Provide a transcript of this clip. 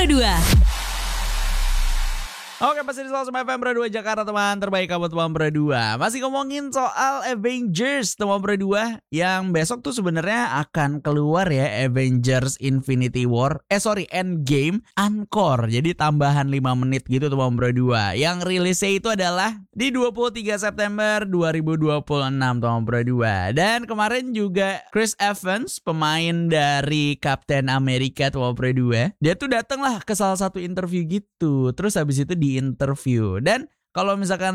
Bro 2. Oke, masih di Selalu FM Bro 2 Jakarta, teman terbaik kamu teman Bro 2. Masih ngomongin soal Avengers teman Bro 2 yang besok tuh sebenarnya akan keluar ya, Avengers Infinity War. Endgame Encore. Jadi tambahan 5 menit gitu teman Bro 2. Yang rilisnya itu adalah di 23 September 2026 teman Bro 2. Dan kemarin juga Chris Evans, pemain dari Captain America teman Bro 2. Dia tuh datang lah ke salah satu interview gitu. Terus habis itu di interview. Dan kalau misalkan